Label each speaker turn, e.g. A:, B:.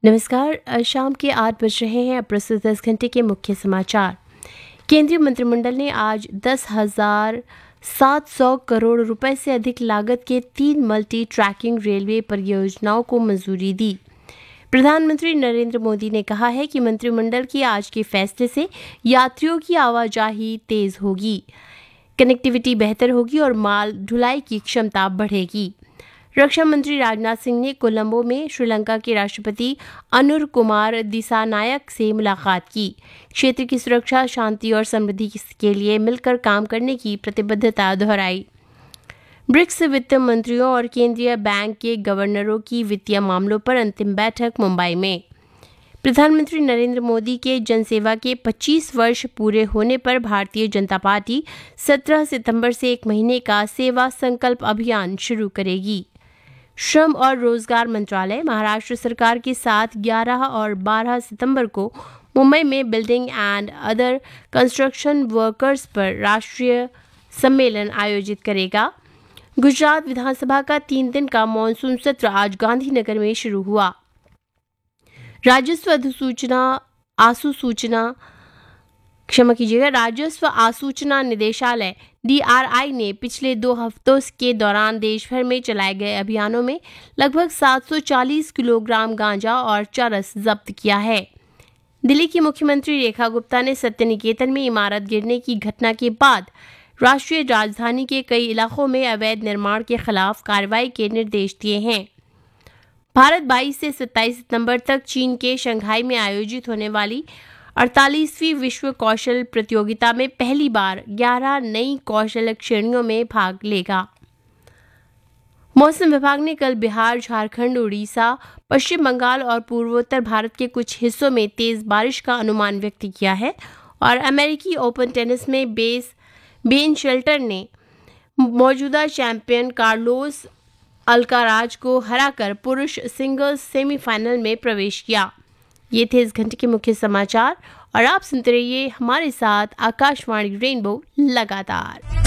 A: नमस्कार। शाम के 8 बज रहे हैं। अब प्रस्तुत 10 घंटे के मुख्य समाचार। केंद्रीय मंत्रिमंडल ने आज 10,700 करोड़ रुपए से अधिक लागत के 3 मल्टी ट्रैकिंग रेलवे परियोजनाओं को मंजूरी दी। प्रधानमंत्री नरेंद्र मोदी ने कहा है कि मंत्रिमंडल के आज के फैसले से यात्रियों की आवाजाही तेज होगी, कनेक्टिविटी बेहतर होगी और माल ढुलाई की क्षमता बढ़ेगी। रक्षा मंत्री राजनाथ सिंह ने कोलंबो में श्रीलंका के राष्ट्रपति अनुर कुमार दिसानायक से मुलाकात की। क्षेत्र की सुरक्षा, शांति और समृद्धि के लिए मिलकर काम करने की प्रतिबद्धता दोहराई। ब्रिक्स वित्त मंत्रियों और केंद्रीय बैंक के गवर्नरों की वित्तीय मामलों पर अंतिम बैठक मुंबई में। प्रधानमंत्री नरेंद्र मोदी के जनसेवा के 25 वर्ष पूरे होने पर भारतीय जनता पार्टी 17 सितंबर से 1 महीने का सेवा संकल्प अभियान शुरू करेगी। श्रम और रोजगार मंत्रालय महाराष्ट्र सरकार के साथ 11 और 12 सितंबर को मुंबई में building and other construction workers पर राष्ट्रीय सम्मेलन आयोजित करेगा। गुजरात विधानसभा का 3 दिन का मॉनसून सत्र आज गांधीनगर में शुरू हुआ। राजस्व आसूचना निदेशालय DRI ने पिछले 2 हफ्तों के दौरान देश भर में चलाए गए अभियानों में लगभग 740 किलोग्राम गांजा और चरस जब्त किया है। दिल्ली की मुख्यमंत्री रेखा गुप्ता ने सत्य निकेतन में इमारत गिरने की घटना के बाद राष्ट्रीय राजधानी के कई इलाकों में अवैध निर्माण के खिलाफ कार्रवाई के निर्देश दिए हैं। भारत 22 से 27 सितंबर तक चीन के शंघाई में आयोजित होने वाली 48वीं विश्व कौशल प्रतियोगिता में पहली बार 11 नई कौशल श्रेणियों में भाग लेगा। मौसम विभाग ने कल बिहार, झारखंड, उड़ीसा, पश्चिम बंगाल और पूर्वोत्तर भारत के कुछ हिस्सों में तेज बारिश का अनुमान व्यक्त किया है और अमेरिकी ओपन टेनिस में बेन शेल्टर ने मौजूदा चैंपियन कार्लोस अल्काराज को हराकर पुरुष सिंगल्स सेमीफाइनल में प्रवेश किया। ये थे इस घंटे के मुख्य समाचार और आप सुनते रहिए हमारे साथ आकाशवाणी रेनबो लगातार।